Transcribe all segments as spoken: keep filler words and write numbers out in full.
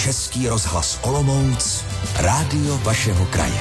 Český rozhlas Olomouc, rádio vašeho kraje.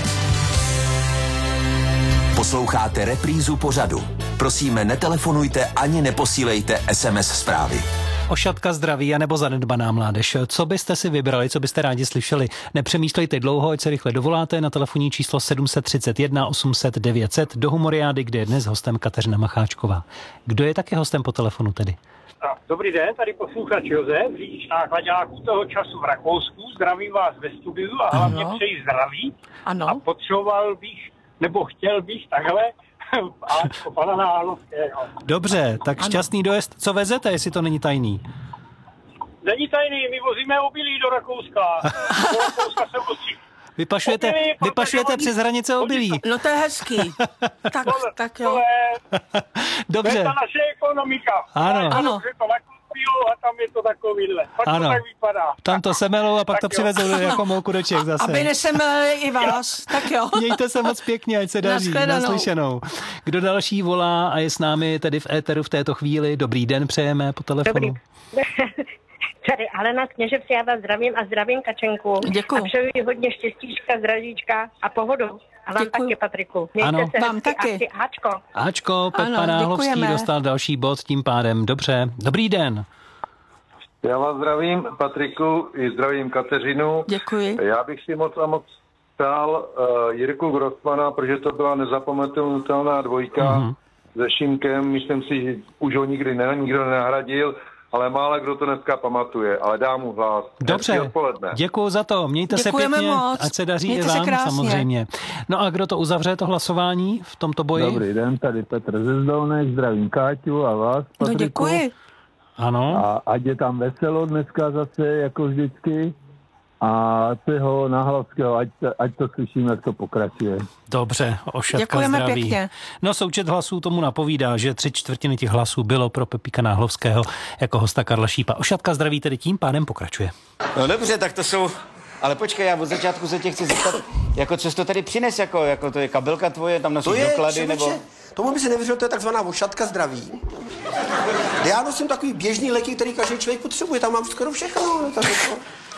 Posloucháte reprízu pořadu. Prosíme, netelefonujte ani neposílejte es em es zprávy. Ošatka zdraví anebo zanedbaná mládež. Co byste si vybrali, co byste rádi slyšeli? Nepřemýšlejte dlouho, ať se rychle dovoláte na telefonní číslo sedm set třicet jedna osm set devět set do Humoriády, kde je dnes hostem Kateřina Macháčková. Kdo je taky hostem po telefonu tedy? Dobrý den, tady posluchač Josef, řidič náklaďáků toho času v Rakousku. Zdravím vás ve studiu a hlavně přeji zdraví. Ano. A potřeboval bych, nebo chtěl bych takhle Ačko pana Náhlovského. Dobře, tak Ano. Šťastný dojezd. Co vezete, jestli to není tajný? Není tajný, my vozíme obilí do Rakouska. Do Rakouska se vozí. Vypašujete, Obilí, vypašujete protože přes oni- hranice obilí. No to je hezký. Tak, tak jo. To je, to je Dobře, ta naše ekonomika. Ano. Ano. Že to nakoupil a tam je to takovýhle. Pak Ano. to tak vypadá. tam to semelou a pak Tak to jo. přivezou jako mouku do Čech zase. Aby nesemleli i vás. Tak jo. Mějte se moc pěkně, ať se daří. Nashledanou. Naslyšenou. Kdo další volá a je s námi tedy v éteru v této chvíli? Dobrý den, přejeme po telefonu. Dobrý. Tady Alena z Kněžev, já vás zdravím a zdravím Kačenku. Děkuju. A přeju jí hodně štěstíčka, zdravíčka a pohodu. A vám Děkuju. taky, Patriku. Mějte Ano. se Vám hezky taky. a ty Ačko. Ačko, Pepa Ano, Náhlovský děkujeme. dostal další bod tím pádem. Dobře, dobrý den. Já vás zdravím, Patriku, i zdravím Kateřinu. Děkuji. Já bych si moc a moc přál uh, Jirku Grossmana, protože to byla nezapomenutelná dvojka Mhm. se Šimkem. Myslím si, že už ho nikdy ne, nikdo nenahradil, ale málo kdo to dneska pamatuje, ale dám mu hlas. Hezký Dobře, odpoledne. děkuju za to. Mějte Děkujeme se pěkně, moc. ať se daří Mějte i se vám krásně. samozřejmě. No a kdo to uzavře, to hlasování v tomto boji? Dobrý den, tady Petr ze Zdolnek, zdravím Káťu a vás, No Patriku. děkuji. Ano. A ať je tam veselo dneska zase, jako vždycky. A toho Náhlovského, ať, ať to slyším, jak to pokračuje. Dobře, Ošatka Děkujeme zdraví. pěkně. No součet hlasů tomu napovídá, že tři čtvrtiny těch hlasů bylo pro Pepíka Náhlovského jako hosta Karla Šípa. Ošatka zdraví tedy tím pádem pokračuje. No dobře, tak to jsou... Ale počkej, já od začátku se tě chci zeptat, jako co jsi to tady přines, jako, jako to je kabelka tvoje, tam nosíš To je, doklady, nebo... člověče, tomu by se nevěřil, to je takzvaná ošatka zdraví. Já nosím takový běžný léky, který každý člověk potřebuje, tam mám skoro všechno. No, tak jako.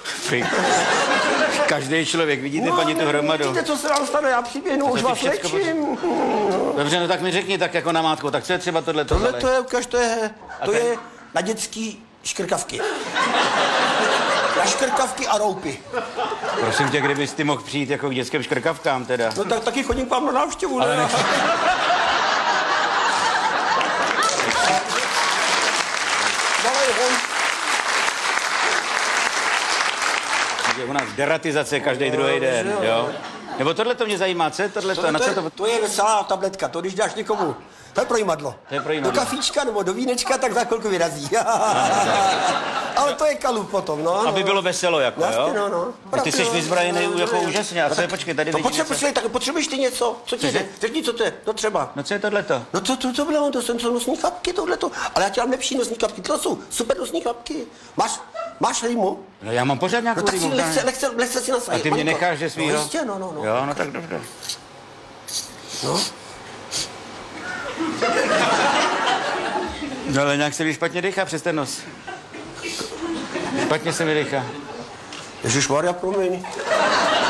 Každý člověk, vidíte, No, paní, tu hromadu. Vidíte, co se vám stane, já přiběhnu, už ty vás všecko léčím. Dobře, no tak mi řekni tak jako namátkou, tak co je třeba tohle? Tohle to je, ukaž, to je, to ten- je na dětský škrkavky. Na škrkavky a roupy. Prosím tě, kdybys ty mohl přijít jako k dětským škrkavkám teda. No tak taky chodím k vám na návštěvu, Ale ne? nech- Malej hon. Je u nás deratizace každý druhý den, jo? Nebo tohle to mě zajímá, co je tohle to? Na To, co je, to... to je veselá tabletka, to když dáš někomu, to je projímadlo. To je projímadlo. Do kafíčka nebo do vínečka, tak za chvilku vyrazí. Ale to je kalup potom, no. Aby bylo veselo, jako, Jasně, jo? no, no. No, ty jsi vyzbrajený jako úžasně. A co je, počkej, tady No vidím potřebuješ, něco. tak potřebuješ ty něco? Co ti Cože? jde? Řekni, co to je? No třeba. No co je tohleto? No to, to, to bylo, to jsem to nosní kapky, tohleto. Ale já ti mám lepší nosní kapky, to jsou super nosní kapky. Máš, máš rýmu? No já mám pořád nějakou No tak si rýmu, lehce, ne? lehce, lehce si nasadí. A ty mě necháš, že svýho? No jistě, no, no, no. Jo, no tak dobře. No. No ale nějak se mi špatně dýchá přes ten nos. Špatně se mi dýchá. Ježišmarja, promiň.